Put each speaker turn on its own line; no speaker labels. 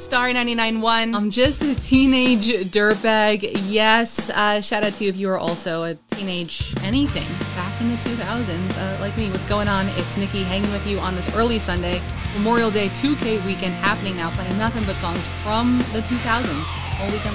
Star 99.1. I'm just a teenage dirtbag. Yes, shout out to you if you are also a teenage anything back in the 2000s, like me. What's going on? It's Nikki hanging with you on this early Sunday, Memorial Day 2K weekend happening now, playing nothing but songs from the 2000s all weekend.